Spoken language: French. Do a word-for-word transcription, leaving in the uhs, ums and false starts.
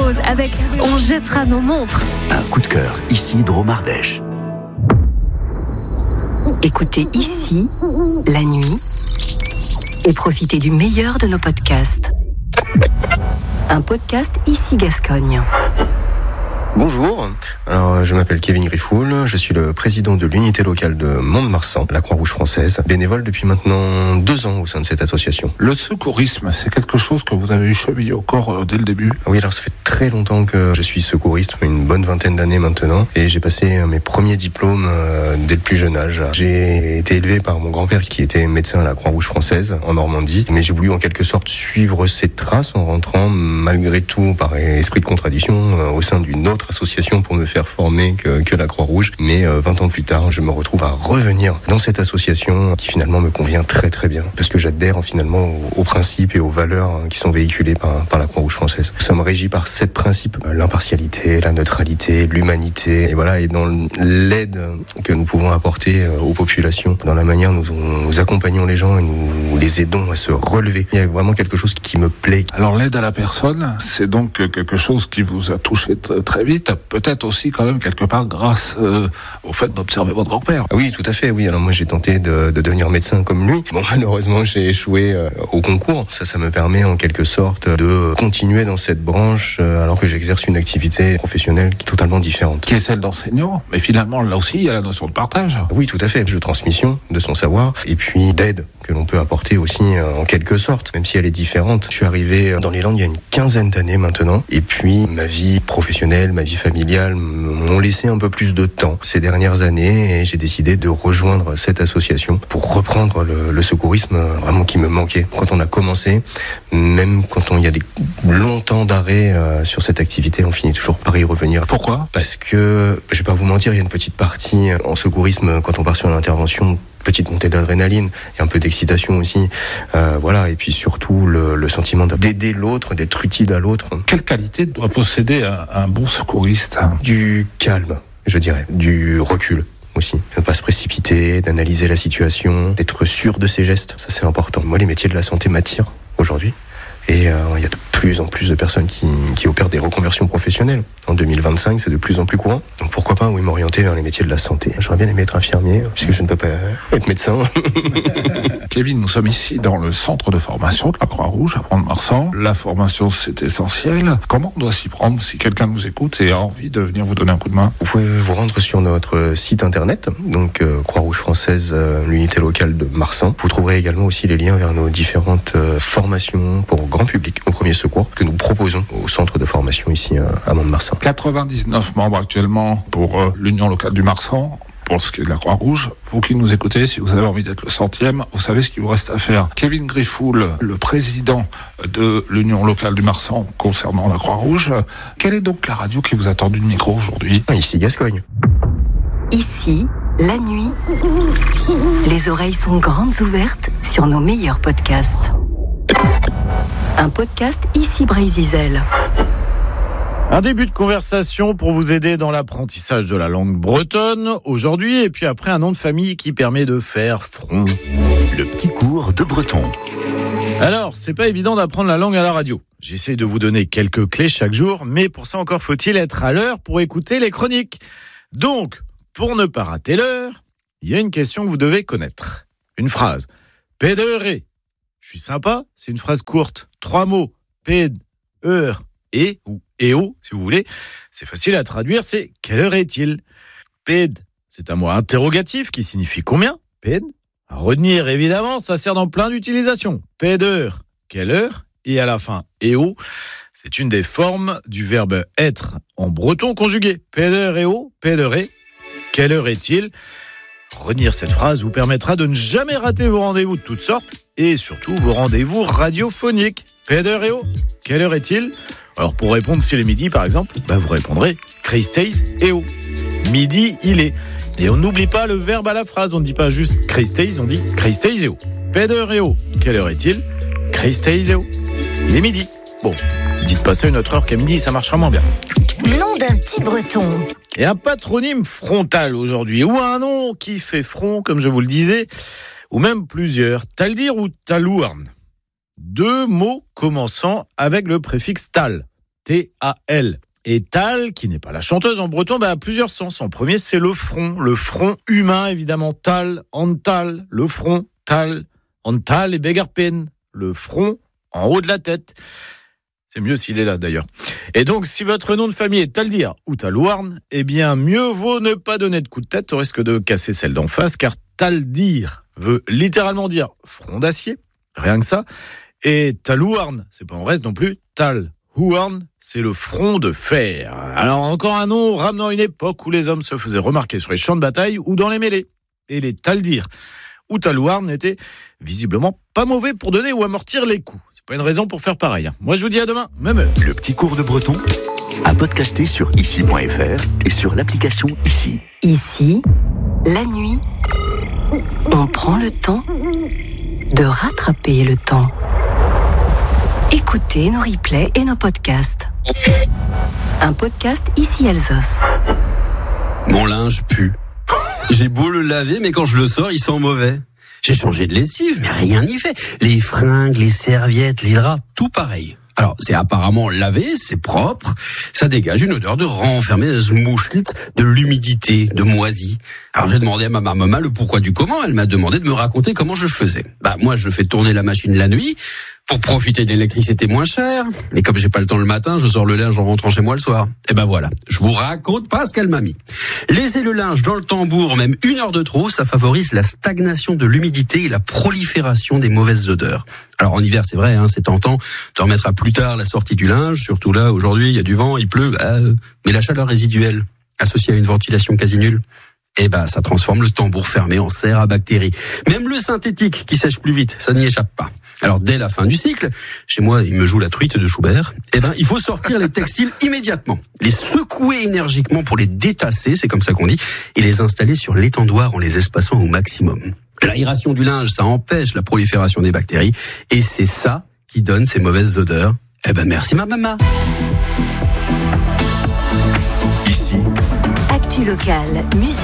pause avec On jettera nos montres. Un coup de cœur, ici Drôme Ardèche. Écoutez ici, la nuit, et profitez du meilleur de nos podcasts. Un podcast Ici Gascogne. Bonjour, alors je m'appelle Kevin Griffoul, je suis le président de l'unité locale de Mont-de-Marsan, la Croix-Rouge française, bénévole depuis maintenant deux ans au sein de cette association. Le secourisme, c'est quelque chose que vous avez eu chevillé au corps euh, dès le début? Oui, alors ça fait très longtemps que je suis secouriste, une bonne vingtaine d'années maintenant, et j'ai passé mes premiers diplômes euh, dès le plus jeune âge. J'ai été élevé par mon grand-père qui était médecin à la Croix-Rouge française en Normandie, mais j'ai voulu en quelque sorte suivre ses traces en rentrant malgré tout par esprit de contradiction euh, au sein d'une autre association pour me faire former que, que la Croix-Rouge. Mais euh, vingt ans plus tard, je me retrouve à revenir dans cette association qui finalement me convient très très bien. Parce que j'adhère finalement aux, aux principes et aux valeurs qui sont véhiculées par, par la Croix-Rouge française. Nous sommes régis par sept principes. L'impartialité, la neutralité, l'humanité. Et voilà, et dans l'aide que nous pouvons apporter aux populations, dans la manière dont nous, nous accompagnons les gens et nous les aidons à se relever. Il y a vraiment quelque chose qui me plaît. Alors l'aide à la personne, c'est donc quelque chose qui vous a touché t- très vite. Peut-être aussi quand même quelque part grâce euh, au fait d'observer votre grand-père. Oui, tout à fait, oui. Alors moi j'ai tenté de, de devenir médecin comme lui. Bon, malheureusement j'ai échoué euh, au concours. Ça, ça me permet en quelque sorte de continuer dans cette branche euh, alors que j'exerce une activité professionnelle totalement différente. Qui est celle d'enseignant, mais finalement là aussi il y a la notion de partage. Oui, tout à fait. De transmission de son savoir et puis d'aide que l'on peut apporter aussi euh, en quelque sorte, même si elle est différente. Je suis arrivé dans les Landes il y a une quinzaine d'années maintenant et puis ma vie professionnelle, ma vie familiale m'ont laissé un peu plus de temps ces dernières années et j'ai décidé de rejoindre cette association pour reprendre le, le secourisme vraiment qui me manquait. Quand on a commencé, même quand on, il y a des longs temps d'arrêt euh, sur cette activité, on finit toujours par y revenir. Pourquoi ? Parce que, je vais pas vous mentir, il y a une petite partie en secourisme quand on part sur l'intervention, petite montée d'adrénaline et un peu d'excitation aussi, euh, voilà, et puis surtout le, le sentiment d'aider l'autre, d'être utile à l'autre. Quelle qualité doit posséder un, un bon secouriste ? Du calme, je dirais, du recul aussi, ne pas se précipiter, d'analyser la situation, d'être sûr de ses gestes, ça c'est important. Moi les métiers de la santé m'attirent aujourd'hui. Et euh, il y a de plus en plus de personnes qui, qui opèrent des reconversions professionnelles. En deux mille vingt-cinq, c'est de plus en plus courant. Donc pourquoi pas, oui, m'orienter vers les métiers de la santé. J'aurais bien aimé être infirmier, puisque je ne peux pas être médecin. Kevin, nous sommes ici dans le centre de formation de la Croix-Rouge à Mont-de-Marsan. La formation, c'est essentiel. Comment on doit s'y prendre si quelqu'un nous écoute et a envie de venir vous donner un coup de main ? Vous pouvez vous rendre sur notre site internet, donc euh, Croix-Rouge française, euh, l'unité locale de Marsan. Vous trouverez également aussi les liens vers nos différentes euh, formations pour grand public au premier secours que nous proposons au centre de formation ici euh, à Mont-de-Marsan. quatre-vingt-dix-neuf membres actuellement pour euh, l'union locale du Marsan. Pour ce qui est de la Croix-Rouge, vous qui nous écoutez, si vous avez envie d'être le centième, vous savez ce qu'il vous reste à faire. Kevin Griffoul, le président de l'union locale du Marsan concernant la Croix-Rouge, quelle est donc la radio qui vous a tendu le micro aujourd'hui ? Ici Gascogne. Ici, la nuit, les oreilles sont grandes ouvertes sur nos meilleurs podcasts. Un podcast Ici Brésil. Un début de conversation pour vous aider dans l'apprentissage de la langue bretonne aujourd'hui, et puis après un nom de famille qui permet de faire front. Le petit cours de breton. Alors, c'est pas évident d'apprendre la langue à la radio. J'essaie de vous donner quelques clés chaque jour, mais pour ça encore faut-il être à l'heure pour écouter les chroniques. Donc, pour ne pas rater l'heure, il y a une question que vous devez connaître. Une phrase. Pédéré. Je suis sympa, c'est une phrase courte. Trois mots. Péd, heure, et ou éo, si vous voulez. C'est facile à traduire, c'est quelle heure est-il ? Péd, c'est un mot interrogatif qui signifie combien ? Péd. À retenir, évidemment, ça sert dans plein d'utilisations. Pédeur, quelle heure ? Et à la fin, éo, c'est une des formes du verbe être en breton conjugué. Pédeur, éo, pédéré. Quelle heure est-il ? Retenir cette phrase vous permettra de ne jamais rater vos rendez-vous de toutes sortes et surtout vos rendez-vous radiophoniques. Pédeur et oh, quelle heure est-il ? Alors pour répondre s'il est midi par exemple, bah vous répondrez Christeis et oh. Midi il est. Et on n'oublie pas le verbe à la phrase, on ne dit pas juste Christeis, on dit Christeis et oh. Pédeur et oh, quelle heure est-il ? Christeis et oh. Il est midi. Bon, dites pas ça une autre heure qu'à midi, ça marchera moins bien. Nom d'un petit breton. Et un patronyme frontal aujourd'hui, ou un nom qui fait front, comme je vous le disais, ou même plusieurs, Taldir ou Talouarn. Deux mots commençant avec le préfixe tal, T A L. Et Tal, qui n'est pas la chanteuse en breton, bah, a plusieurs sens. En premier, c'est le front. Le front humain, évidemment. Tal, Antal, le front, Tal, Antal et Begarpen. Le front en haut de la tête. C'est mieux s'il est là, d'ailleurs. Et donc, si votre nom de famille est Taldir ou Talouarn, eh bien, mieux vaut ne pas donner de coup de tête au risque de casser celle d'en face, car Taldir veut littéralement dire front d'acier. Rien que ça. Et Talouarn, c'est pas en reste non plus. Tal. Huarn, c'est le front de fer. Alors encore un nom ramenant une époque où les hommes se faisaient remarquer sur les champs de bataille ou dans les mêlées. Et les Taldir ou Talouarn n'étaient visiblement pas mauvais pour donner ou amortir les coups. C'est pas une raison pour faire pareil. Moi je vous dis à demain, même heure. Le petit cours de breton à podcaster sur ici point f r et sur l'application Ici. Ici, la nuit, on prend le temps de rattraper le temps. Écoutez nos replays et nos podcasts. Un podcast Ici Alsace. Mon linge pue. J'ai beau le laver, mais quand je le sors, il sent mauvais. J'ai changé de lessive, mais rien n'y fait. Les fringues, les serviettes, les draps, tout pareil. Alors, c'est apparemment lavé, c'est propre, ça dégage une odeur de renfermé, de l'humidité, de moisi. Alors, j'ai demandé à ma maman le pourquoi du comment, elle m'a demandé de me raconter comment je faisais. Bah, moi, je fais tourner la machine la nuit, pour profiter de l'électricité moins chère. Et comme j'ai pas le temps le matin, je sors le linge en rentrant chez moi le soir. Et ben voilà, je vous raconte pas ce qu'elle m'a mis. Laisser le linge dans le tambour, même une heure de trop, ça favorise la stagnation de l'humidité et la prolifération des mauvaises odeurs. Alors en hiver, c'est vrai, hein, c'est tentant de remettre à plus tard la sortie du linge, surtout là, aujourd'hui, il y a du vent, il pleut, euh, mais la chaleur résiduelle, associée à une ventilation quasi nulle, eh ben, ça transforme le tambour fermé en serre à bactéries. Même le synthétique, qui sèche plus vite, ça n'y échappe pas. Alors, dès la fin du cycle, chez moi, il me joue la truite de Schubert, eh ben, il faut sortir les textiles immédiatement, les secouer énergiquement pour les détasser, c'est comme ça qu'on dit, et les installer sur l'étendoir en les espaçant au maximum. L'aération du linge, ça empêche la prolifération des bactéries, et c'est ça qui donne ces mauvaises odeurs. Eh ben, merci ma maman. Ici. Actu locale, musique.